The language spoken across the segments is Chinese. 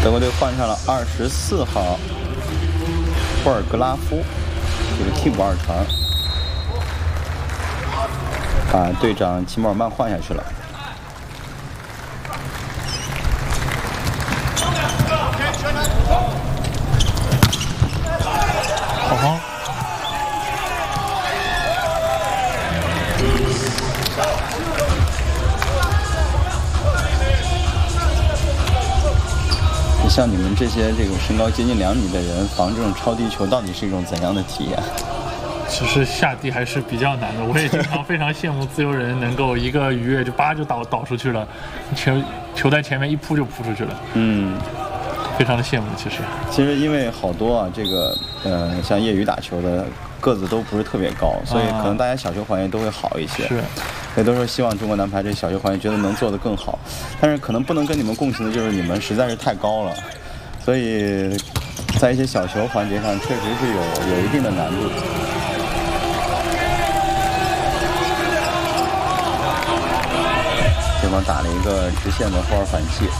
德国队换上了24号霍尔格拉夫，这个替补二传，把队长齐默尔曼换下去了。 好。 像你们这些这种身高接近2米的人，防这种超低球到底是一种怎样的体验？ 其实下地还是比较难的，我也经常非常羡慕自由人能够一个鱼跃就倒出去了，球在前面一扑就扑出去了。非常的羡慕。其实因为好多啊，这个像业余打球的个子都不是特别高，所以可能大家小球环节都会好一些。 是， 所以都说希望中国男排这小球环节觉得能做得更好，但是可能不能跟你们共情的就是你们实在是太高了，所以在一些小球环节上确实是有一定的难度。对方打了一个直线的后二反击。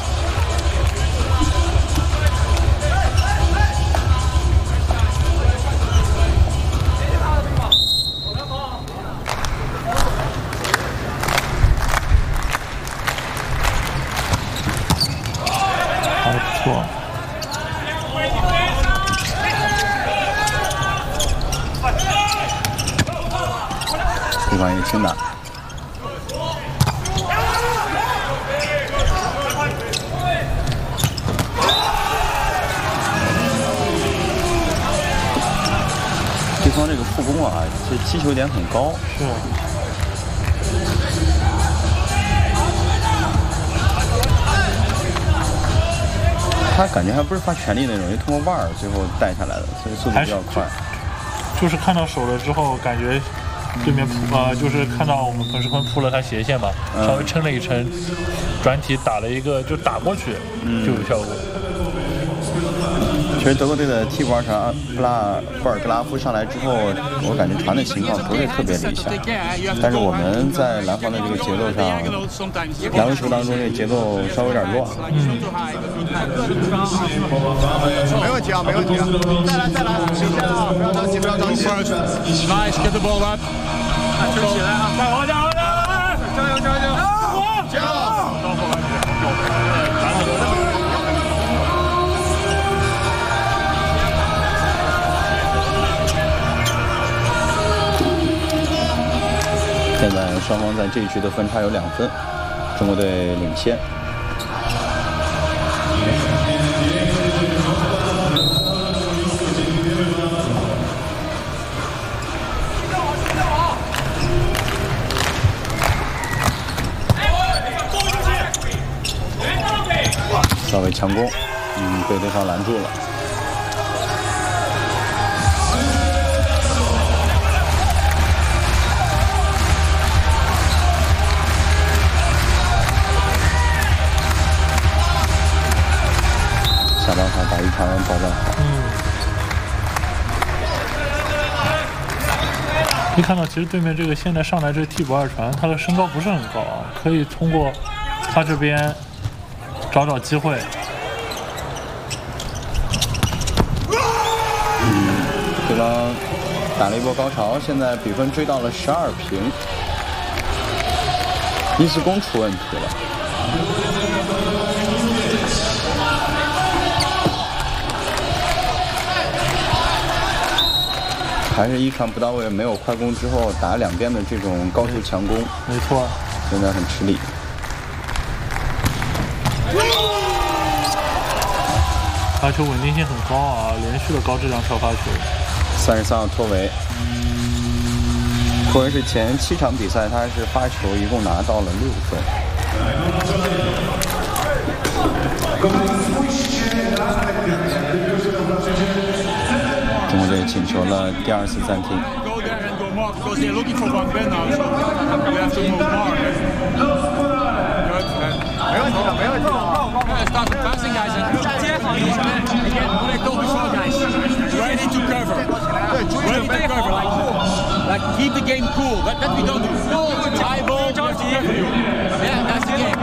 对方一个轻打，对方这个副攻啊，这击球点很高。 是。 他感觉还不是发全力那种，就通过腕儿最后带下来的，所以速度比较快。 就是看到手了之后，感觉对面就是看到我们彭世坤扑了他斜线嘛，稍微撑了一撑，转体打了一个就打过去，就有效果。 其实德国队的替补二传霍尔格拉夫上来之后，我感觉传的情况不是特别理想，但是我们在蓝方的这个节奏上，两位球当中这个节奏稍微有点乱。 没问题啊，没问题啊，再来，停下啊，不要着急，不要着急。Nice, get the ball up. 撑起来啊！加油！ 现在双方在这一局的分差有2分，中国队领先。稍微强攻，被对方拦住了。下半场把一传人保障好。 一看到其实对面这个现在上来这个替补二传，他的身高不是很高啊，可以通过他这边找机会。 对方打了一波高潮，现在比分追到了12平。伊斯宫出问题了。还是一传不到位，没有快攻之后打两边的这种高速强攻， 没错， 现在很吃力。 发球稳定性很高啊，连续的高质量超发球。 33号托维，托维是前7场比赛他是发球一共拿到了6分。中国队请求了第2次暂停。 没问题的，没问题的。 Ready to cover. Ready to cover. Like keep the game cool. That we don't do. High ball. Yeah, that's the game.